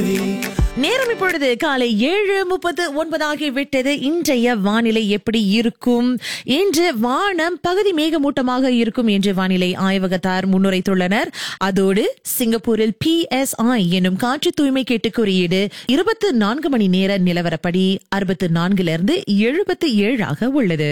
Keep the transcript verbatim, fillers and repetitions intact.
நேரம் இப்பொழுது காலை ஏழு முப்பத்து ஒன்பதாகி விட்டது. இன்றைய வானிலை எப்படி இருக்கும்? இன்று வானம் பகுதி மேகமூட்டமாக இருக்கும் என்று வானிலை ஆய்வகத்தார் முன்னுரைத்துள்ளனர். அதோடு சிங்கப்பூரில் பி எஸ் ஐ எனும் காற்று தூய்மை கேட்டு குறியீடு இருபத்தி நான்கு மணி நேர நிலவரப்படி அறுபத்தி நான்கிலிருந்து எழுபத்தி ஏழாக உள்ளது.